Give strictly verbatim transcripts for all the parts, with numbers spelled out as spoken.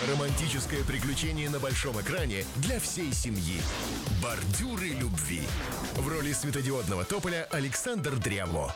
Романтическое приключение на большом экране для всей семьи. «Бордюры любви». В роли светодиодного тополя Александр Дряво.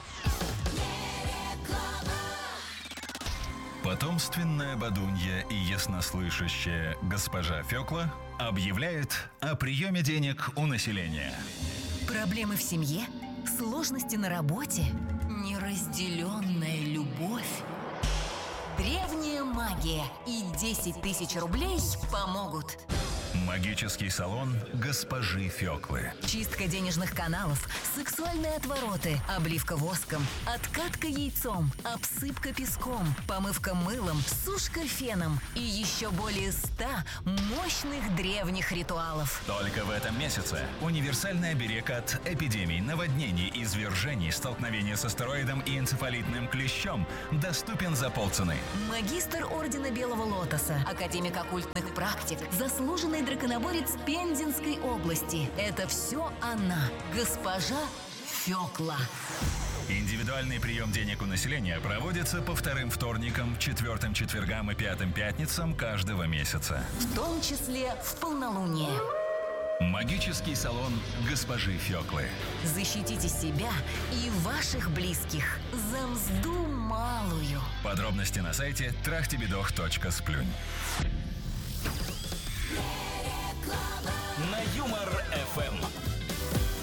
Потомственная бадунья и яснослышащая госпожа Фёкла объявляет о приеме денег у населения. Проблемы в семье? Сложности на работе? Неразделенная любовь? Древняя магия и десять тысяч рублей помогут. Магический салон госпожи Фёклы. Чистка денежных каналов, сексуальные отвороты, обливка воском, откатка яйцом, обсыпка песком, помывка мылом, сушка феном и еще более ста мощных древних ритуалов. Только в этом месяце универсальный оберег от эпидемий, наводнений, извержений, столкновения с астероидом и энцефалитным клещом доступен за полцены. Магистр Ордена Белого Лотоса, академик оккультных практик, заслуженный драконоборец Пензенской области. Это все она, госпожа Фёкла. Индивидуальный прием денег у населения проводится по вторым вторникам, четвертым четвергам и пятым пятницам каждого месяца. В том числе в полнолуние. Магический салон госпожи Фёклы. Защитите себя и ваших близких за мзду малую. Подробности на сайте трахтибидох точка сплюнь.